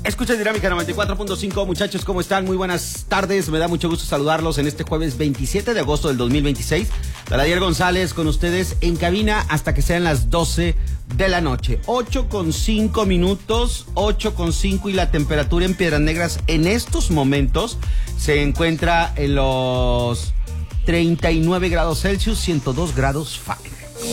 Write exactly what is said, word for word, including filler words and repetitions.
Escucha Dinámica noventa y cuatro punto cinco, muchachos, ¿cómo están? Muy buenas tardes, me da mucho gusto saludarlos en este jueves veintisiete de agosto del dos mil veintiséis. Daladier González con ustedes en cabina hasta que sean las doce de la noche. ocho con cinco minutos, ocho con cinco, y la temperatura en Piedras Negras en estos momentos se encuentra en los treinta y nueve grados Celsius, ciento dos grados Fahrenheit.